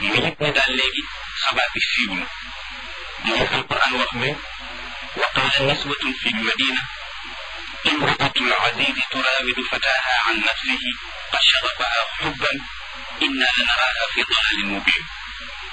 mu yëg ne daal léegi xabaar bi siiw na moo alquran wax ne wa qaala niswatun fi lmadina imraatu alazizi turawidu fataha an nafsihi qad shagafaha xubban inna lanaraha fi dalalin mubin